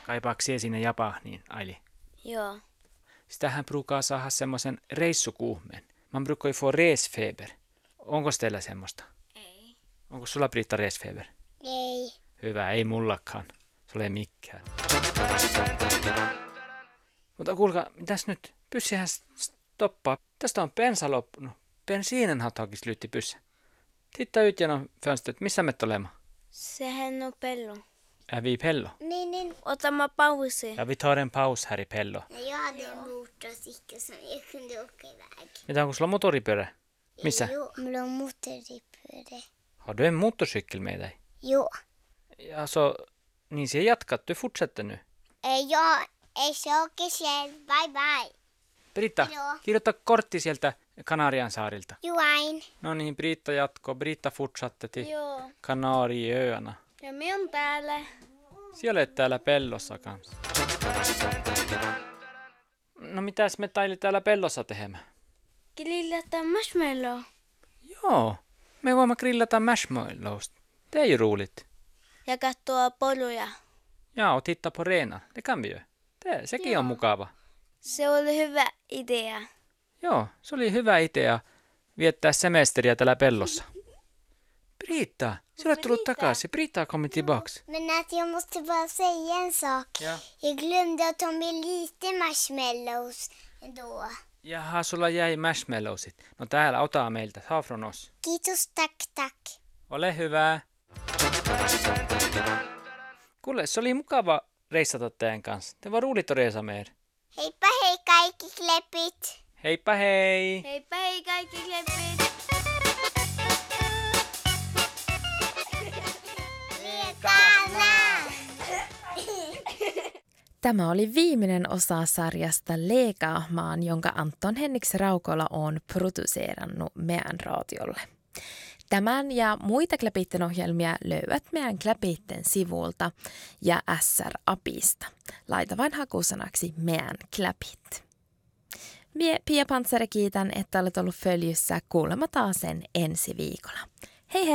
Kaipaako sie sinne Japaniin, Aili? Joo. Sitähän brukaa saada semmoisen reissukuuhmeen. Man brukar ju få resfeber. Onko teillä semmoista? Ei. Onko sulla, Britta, resfeber? Ei. Hyvä, ei mullakaan. Se ole mikään. Mutta kuulkaa, mitäs nyt? Pyssihän stoppaa. Tästä on bensa loppunut. Bensiinen har tagit slut i bussen. Titta ut genom fönstret. Missä me olemme? Sehän on pello. Är vi i Pello? Niin. Otamme pausi. Ja vi tar en paus här i Pello. Jag hade en motorcykel som jag kunde åka iväg. Mitä, onko sulla motoripyörä? Missä? Jo, mulla on motoripyörä. Har du en motorcykel med dig? Jo. Ja så, niin se jatkat. Du fortsätter nu. Jag åker själv. Bye bye. Britta, Joo. kirjoita kortti sieltä Kanarian saarilta. Joain. No niin, Britta jatkoo. Britta fortsatte till Joo. Kanariöarna. Ja me on täällä. Siellä olet täällä Pellossa kanssa. No mitäs me taili täällä Pellossa tekemään? Grillata marshmallow. Joo, me voimme grillata marshmallows. Det är ju roligt. Ja katsoa poluja. Ja, och titta på renar. Det kan vi ju. Sekin on mukava. Se oli hyvä idea. Joo, se oli hyvä idea viettää semesteriä täällä Pellossa. Britta, sä olet tullut takaisin. Britta har kommit tillbaks. Men att jag måste bara säga en sak. Ja. Jag glömde att ta med lite marshmallows ändå. Jaha, sulla jäi marshmallowsit. No täällä, ota meiltä. Ta från oss. Kiitos, tack. Ole hyvä. Kuule, se oli mukava reissata teidän kanssa. Det var roligt att resa med er. Heippa hei kaikki klepit. Heippa hei! Heippa hei kaikki klepit. Tämä oli viimeinen osa sarjasta Leekaamaan, jonka Anton Henriks Raukola on produseerannut meidän raatiolle. Tämän ja muita Kläpitten ohjelmia löydät meidän Kläpitten sivulta ja SR-apista. Laita vain hakusanaksi meidän Kläpit. Mie Pia Pantsari kiitän, että olet ollut följyssä. Kuulemme taas sen ensi viikolla.